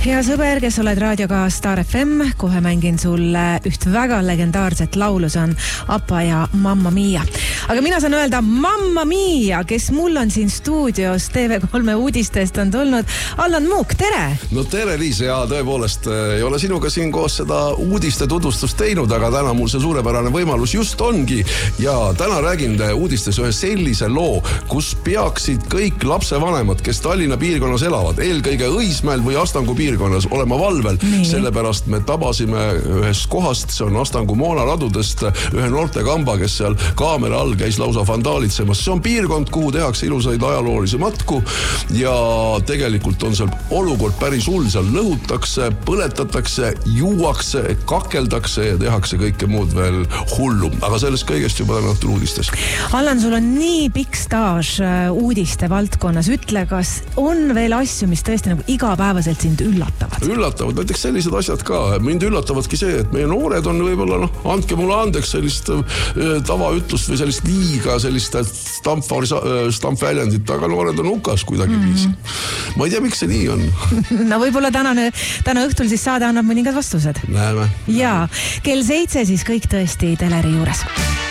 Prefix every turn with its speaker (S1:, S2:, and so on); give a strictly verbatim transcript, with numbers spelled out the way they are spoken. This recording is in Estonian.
S1: Hea sõber, kes oled raadioga Star F M, kohe mängin sulle üht väga legendaarset laulu, see on Appa ja Mamma Mia. Aga mina saan öelda Mamma Mia, kes mul on siin stuudios T V kolme uudistest on tulnud. Allan Muuk, tere!
S2: No tere, Liis, ja tõepoolest ei ole sinuga siin koos seda uudiste tutvustust teinud, aga täna mul see suurepärane võimalus just ongi. Ja täna räägin uudistes ühe sellise loo, kus peaksid kõik lapsevanemad, kes Tallinna piirkonnas elavad, eelkõige Õismäel või Astangu piirkonnas olema valvel. Nii. Sellepärast me tabasime ühest kohast, see on Astangu moonaradudest, ühe noorte kamba, kes seal kaamera all käis lausa vandaalitsemas. See on piirkond, kuhu tehakse ilusaid ajaloolisi matku ja tegelikult on seal olukord päris hull, seal lõhutakse, põletatakse, juuakse, kakeldakse ja tehakse kõike muud veel hullu. Aga sellest kõigest juba täna õhtul uudistes.
S1: Allan, sul on nii pikk staaž uudiste valdkonnas. Ütle, kas on veel asju, mis tõesti nagu igapäevaselt sind üllatavad?
S2: Üllatavad, näiteks sellised asjad ka. Mind üllatavadki see, et meie noored on võib-olla, noh, andke mulle andeks sellist tavaütlust või sellist liiga, sellist stampväljendit, aga noored on hukas kuidagi mm. viisi. Ma ei tea, miks see nii on.
S1: No võib-olla tänane, täna õhtul siis saade annab mõningad vastused.
S2: Näeme.
S1: Ja kell seitse siis kõik tõesti Teleri juures.